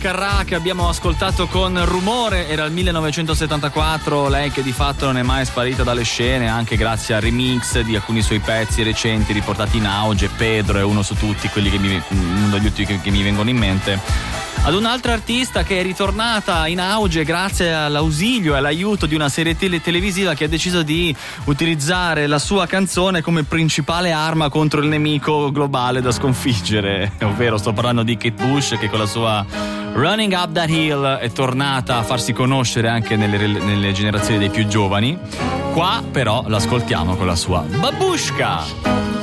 Carrà, che abbiamo ascoltato con Rumore, era il 1974, lei che di fatto non è mai sparita dalle scene, anche grazie al remix di alcuni suoi pezzi recenti riportati in auge. Pedro è uno su tutti, quelli uno degli ultimi che mi vengono in mente. Ad un'altra artista che è ritornata in auge grazie all'ausilio e all'aiuto di una serie televisiva che ha deciso di utilizzare la sua canzone come principale arma contro il nemico globale da sconfiggere, ovvero sto parlando di Kate Bush, che con la sua Running Up That Hill è tornata a farsi conoscere anche nelle generazioni dei più giovani. Qua però l'ascoltiamo con la sua Babushka.